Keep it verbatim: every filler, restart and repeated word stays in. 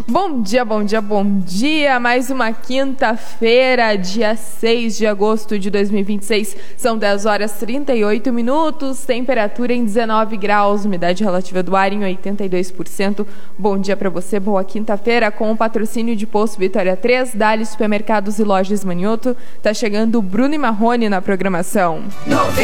Bom dia, bom dia, bom dia. Mais uma quinta-feira, dia seis de agosto de dois mil e vinte e seis. São dez horas e trinta e oito minutos, temperatura em dezenove graus, umidade relativa do ar em oitenta e dois por cento. Bom dia para você, boa quinta-feira, com o patrocínio de Posto Vitória três, Dali Supermercados e Lojas Manioto. Tá chegando o Bruno e Marrone na programação.